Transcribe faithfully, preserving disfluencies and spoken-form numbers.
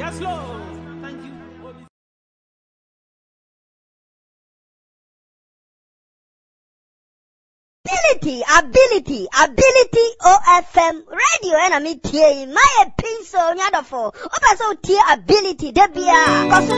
Yes, Lord. Thank you. Ability, ability, ability O F M radio and I'm it here. My pencil, nyadofo. Opa so ability, debia.